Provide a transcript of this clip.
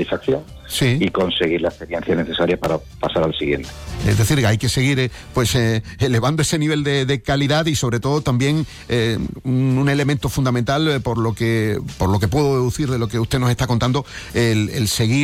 satisfacción Sí. y conseguir la experiencia necesaria para pasar al siguiente. Es decir, que hay que seguir elevando ese nivel de calidad y sobre todo también un elemento fundamental por lo que puedo deducir de lo que usted nos está contando, el seguir